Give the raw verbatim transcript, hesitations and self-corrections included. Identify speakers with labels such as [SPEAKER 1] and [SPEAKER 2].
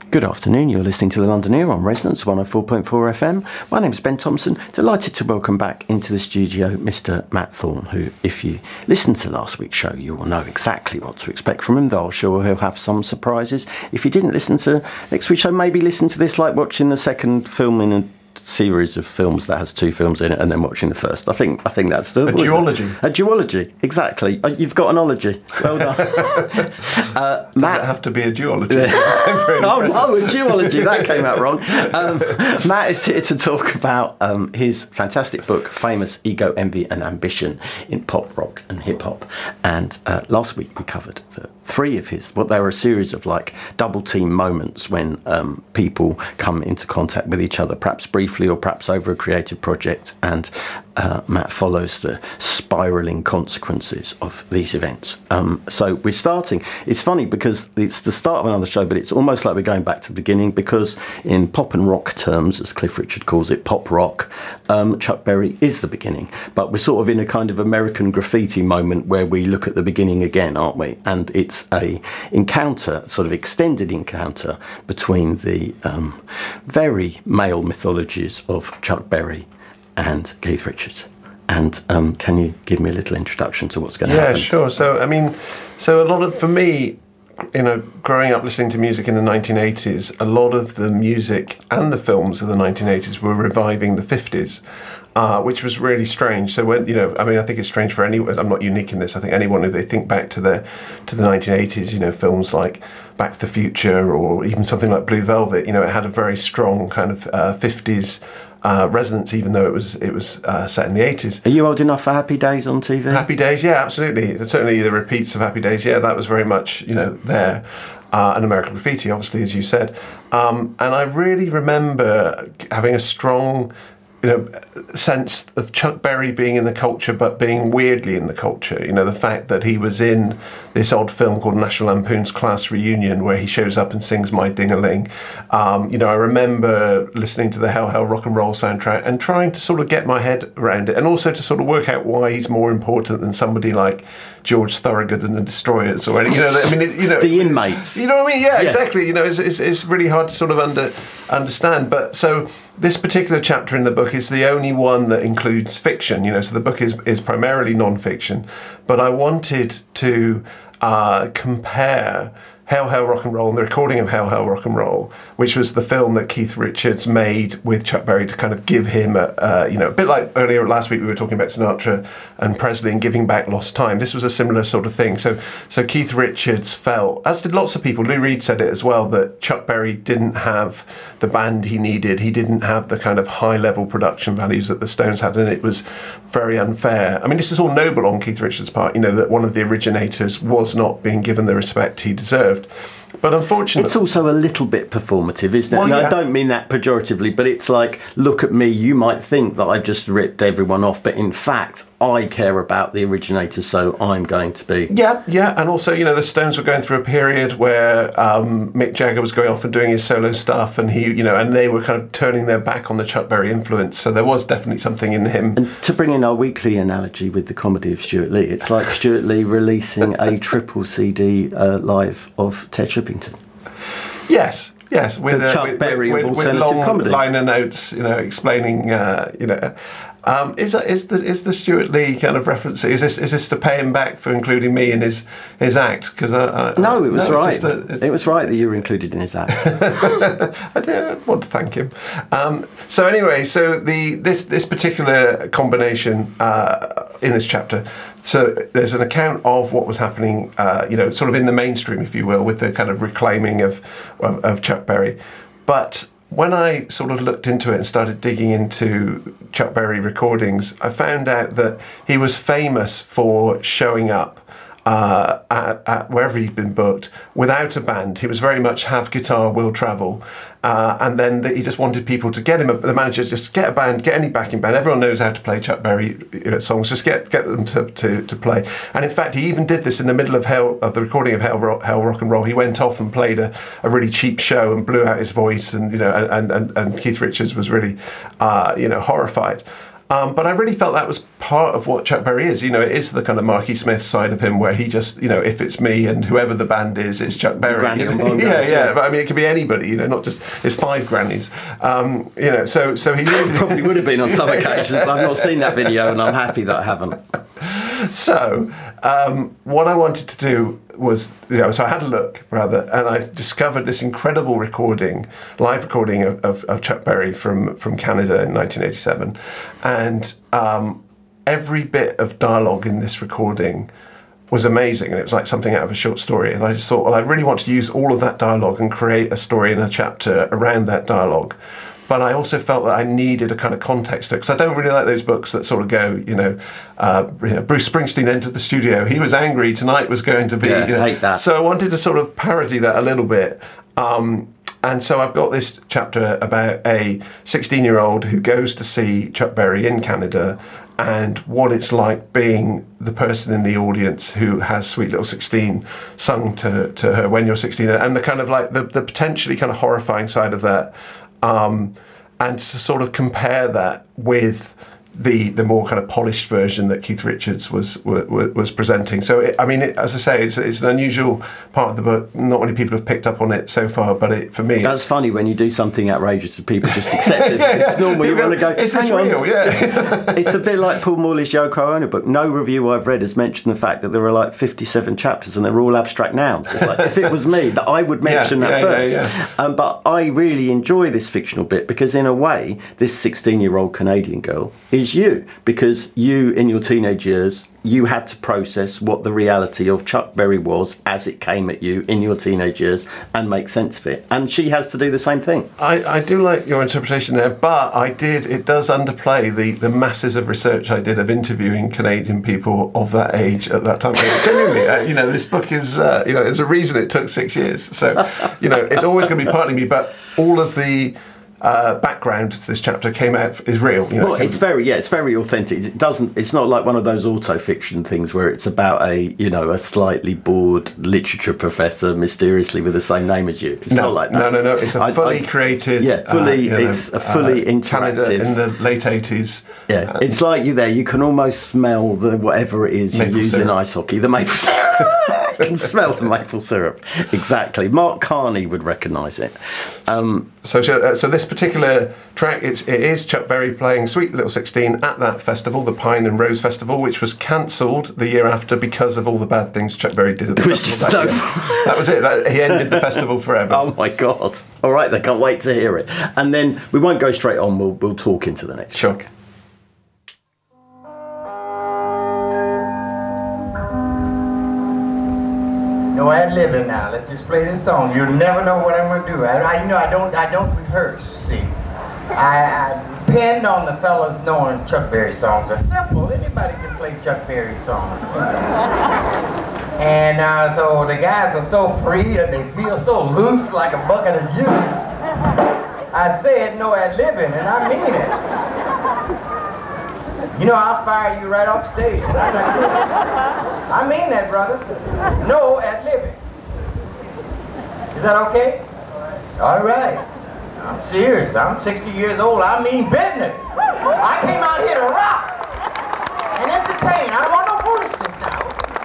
[SPEAKER 1] Good afternoon, you're listening to The Londoneer on Resonance one oh four point four F M. My name is Ben Thompson, delighted to welcome back into the studio Mister Matt Thorne, who, if you listened to last week's show, you will know exactly what to expect from him, though I'm sure he'll have some surprises. If you didn't listen to next week's show, maybe listen to this like watching the second film in a series of films that has two films in it and then watching the first. I think I think that's doable.
[SPEAKER 2] A duology.
[SPEAKER 1] A duology, exactly. Uh, You've got an ology. Well done. uh,
[SPEAKER 2] Does
[SPEAKER 1] Matt,
[SPEAKER 2] it have to be a duology?
[SPEAKER 1] oh, no, a duology. That came out wrong. Um, Matt is here to talk about um, his fantastic book, Famous Ego, Envy and Ambition in Pop, Rock and Hip Hop. And uh, last week we covered the three of his, well, they were a series of like double team moments when um, people come into contact with each other, perhaps briefly or perhaps over a creative project. And uh, Matt follows the spiralling consequences of these events. Um, so we're starting. It's funny because it's the start of another show, but it's almost like we're going back to the beginning because in pop and rock terms, as Cliff Richard calls it, pop rock, um, Chuck Berry is the beginning. But we're sort of in a kind of American Graffiti moment where we look at the beginning again, aren't we? And it's a encounter, sort of extended encounter between the um, very male mythologies of Chuck Berry and Keith Richards. And um, can you give me a little introduction to what's going to
[SPEAKER 2] yeah,
[SPEAKER 1] happen?
[SPEAKER 2] Yeah, sure. So, I mean, so a lot of, for me, you know, growing up listening to music in the nineteen eighties, a lot of the music and the films of the nineteen eighties were reviving the fifties. Uh, which was really strange. So when, you know, I mean, I think it's strange for anyone. I'm not unique in this. I think anyone who they think back to the to the nineteen eighties, you know, films like Back to the Future or even something like Blue Velvet, you know, it had a very strong kind of uh, fifties uh, resonance, even though it was it was uh, set in the eighties.
[SPEAKER 1] Are you old enough for Happy Days on T V?
[SPEAKER 2] Happy Days, yeah, absolutely. Certainly the repeats of Happy Days, yeah, that was very much, you know, there. Uh, and American Graffiti, obviously, as you said. Um, and I really remember having a strong, you know, sense of Chuck Berry being in the culture, but being weirdly in the culture. You know, the fact that he was in this odd film called National Lampoon's Class Reunion, where he shows up and sings My Ding-a-Ling. Um, you know, I remember listening to the Hell Hell Rock and Roll soundtrack and trying to sort of get my head around it, and also to sort of work out why he's more important than somebody like George Thorogood and the Destroyers, or any, you know, I mean, it, you know,
[SPEAKER 1] the Inmates.
[SPEAKER 2] You know what I mean? Yeah, yeah. Exactly. You know, it's, it's it's really hard to sort of under understand. But so this particular chapter in the book is the only one that includes fiction. You know, so the book is is primarily non-fiction, but I wanted to uh, compare Hail Hail Rock and Roll and the recording of Hail Hail Rock and Roll, which was the film that Keith Richards made with Chuck Berry to kind of give him a, uh, you know, a bit like earlier last week we were talking about Sinatra and Presley and giving back lost time. This was a similar sort of thing. So, so Keith Richards felt, as did lots of people, Lou Reed said it as well, that Chuck Berry didn't have the band he needed. He didn't have the kind of high-level production values that the Stones had, and it was very unfair. I mean, this is all noble on Keith Richards' part, you know, that one of the originators was not being given the respect he deserved. But unfortunately,
[SPEAKER 1] it's also a little bit performative, isn't it?
[SPEAKER 2] Well,
[SPEAKER 1] no,
[SPEAKER 2] yeah.
[SPEAKER 1] I don't mean that pejoratively, but it's like, look at me, you might think that I've just ripped everyone off, but in fact, I care about the originator, so I'm going to be...
[SPEAKER 2] Yeah, yeah, and also, you know, the Stones were going through a period where um, Mick Jagger was going off and doing his solo stuff, and he, you know, and they were kind of turning their back on the Chuck Berry influence, so there was definitely something in him.
[SPEAKER 1] And to bring in our weekly analogy with the comedy of Stuart Lee, it's like Stuart Lee releasing a triple C D uh, live of Ted Shippington.
[SPEAKER 2] Yes. Yes, with
[SPEAKER 1] the
[SPEAKER 2] uh,
[SPEAKER 1] Chuck
[SPEAKER 2] with,
[SPEAKER 1] Berry
[SPEAKER 2] with,
[SPEAKER 1] of
[SPEAKER 2] with, with
[SPEAKER 1] alternative
[SPEAKER 2] long
[SPEAKER 1] comedy.
[SPEAKER 2] liner notes, you know, explaining, uh, you know, um, is that, is the is the Stuart Lee kind of reference? Is this is this to pay him back for including me in his his act? Because I, I,
[SPEAKER 1] no, it was
[SPEAKER 2] no,
[SPEAKER 1] right.
[SPEAKER 2] A,
[SPEAKER 1] it was right that you were included in his act.
[SPEAKER 2] I did want to thank him. Um, so anyway, so the this this particular combination uh, in this chapter. So there's an account of what was happening, uh, you know, sort of in the mainstream, if you will, with the kind of reclaiming of, of, of Chuck Berry. But when I sort of looked into it and started digging into Chuck Berry recordings, I found out that he was famous for showing up uh, at, at wherever he'd been booked without a band. He was very much have guitar, will travel. Uh, and then the, he just wanted people to get him, a, the manager just get a band, get any backing band. Everyone knows how to play Chuck Berry you know, songs, just get get them to, to, to play. And in fact, he even did this in the middle of Hell, of the recording of Hell Rock, Hell Rock and Roll. He went off and played a, a really cheap show and blew out his voice, and you know, and, and, and Keith Richards was really, uh, you know, horrified. Um, but I really felt that was part of what Chuck Berry is. You know, it is the kind of Marky Smith side of him where he just, you know, if it's me and whoever the band is, it's Chuck Berry. You know? yeah, yeah, yeah. But I mean, it could be anybody, you know, not just, it's five grannies. Um, you know, so, so he really...
[SPEAKER 1] Probably would have been on some occasions. I've not seen that video and I'm happy that I haven't.
[SPEAKER 2] So, um, what I wanted to do was, you know, so I had a look, rather, and I discovered this incredible recording, live recording of, of, of Chuck Berry from, from Canada in nineteen eighty-seven. And um, every bit of dialogue in this recording was amazing, and it was like something out of a short story. And I just thought, well, I really want to use all of that dialogue and create a story and a chapter around that dialogue. But I also felt that I needed a kind of context to it, because I don't really like those books that sort of go, you know, uh, you know, Bruce Springsteen entered the studio, he was angry, tonight was going to be...
[SPEAKER 1] Yeah,
[SPEAKER 2] you know.
[SPEAKER 1] hate that.
[SPEAKER 2] So I wanted to sort of parody that a little bit. Um, and so I've got this chapter about a sixteen-year-old who goes to see Chuck Berry in Canada, and what it's like being the person in the audience who has Sweet Little sixteen sung to, to her when you're sixteen, and the kind of like the, the potentially kind of horrifying side of that. Um, and to sort of compare that with the the more kind of polished version that Keith Richards was was, was presenting. So, it, I mean, it, as I say, it's, it's an unusual part of the book. Not many people have picked up on it so far, but it, for me...
[SPEAKER 1] That's
[SPEAKER 2] it's,
[SPEAKER 1] funny when you do something outrageous and people just accept it.
[SPEAKER 2] yeah, yeah.
[SPEAKER 1] It's normal, you want to go,
[SPEAKER 2] is this
[SPEAKER 1] hang
[SPEAKER 2] real?
[SPEAKER 1] on.
[SPEAKER 2] Yeah.
[SPEAKER 1] It's a bit like Paul Morley's Yoko Ono book. No review I've read has mentioned the fact that there are like fifty-seven chapters and they're all abstract nouns. It's like, if it was me, that I would mention
[SPEAKER 2] yeah,
[SPEAKER 1] that
[SPEAKER 2] yeah,
[SPEAKER 1] first.
[SPEAKER 2] Yeah, yeah.
[SPEAKER 1] Um, but I really enjoy this fictional bit because in a way, this sixteen-year-old Canadian girl is you. Because you, in your teenage years, you had to process what the reality of Chuck Berry was as it came at you in your teenage years and make sense of it. And she has to do the same thing.
[SPEAKER 2] I, I do like your interpretation there, but I did, it does underplay the, the masses of research I did of interviewing Canadian people of that age at that time. Genuinely, uh, you know, this book is, uh, you know, there's a reason it took six years. So, you know, it's always going to be partly me, but all of the Uh, background to this chapter came out is real. You know,
[SPEAKER 1] well, it's very yeah, it's very authentic. It doesn't. It's not like one of those auto fiction things where it's about a you know a slightly bored literature professor mysteriously with the same name as you. It's
[SPEAKER 2] no,
[SPEAKER 1] not like that.
[SPEAKER 2] No, no, no. It's a fully I, I, created.
[SPEAKER 1] Yeah, fully.
[SPEAKER 2] Uh,
[SPEAKER 1] it's know, a fully uh, interactive.
[SPEAKER 2] Canada in the late eighties.
[SPEAKER 1] Yeah, uh, it's like you there. You can almost smell the whatever it is you use syrup. In ice hockey. The maple syrup. You can smell the maple syrup. Exactly. Mark Carney would recognise it. Um,
[SPEAKER 2] so, so, so this particular track, it's, it is Chuck Berry playing Sweet Little sixteen at that festival, the Pine and Rose Festival, which was cancelled the year after because of all the bad things Chuck Berry did at the
[SPEAKER 1] it was
[SPEAKER 2] festival.
[SPEAKER 1] Just
[SPEAKER 2] that, that was it. That, he ended the festival forever.
[SPEAKER 1] Oh my God! All right, they can't wait to hear it. And then we won't go straight on. We'll we'll talk into the next.
[SPEAKER 2] Sure.
[SPEAKER 1] Track.
[SPEAKER 3] No ad-libbing now. Let's just play this song. You'll never know what I'm gonna do. I, I you know, I don't, I don't rehearse. See, I, I depend on the fellas knowing Chuck Berry songs. They're simple. Anybody can play Chuck Berry songs. And uh, so the guys are so free and they feel so loose like a bucket of juice. I said no ad-libbing, and I mean it. You know, I'll fire you right off stage. I mean that, brother. No ad-libbing. Is that okay? All right. I'm serious. I'm sixty years old. I mean business. I came out here to rock and entertain. I want